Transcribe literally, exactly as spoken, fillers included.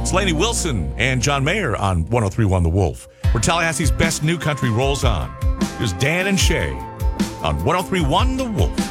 It's Lainey Wilson and John Mayer on one oh three point one The Wolf, where Tallahassee's best new country rolls on. Here's Dan and Shay on one oh three point one The Wolf.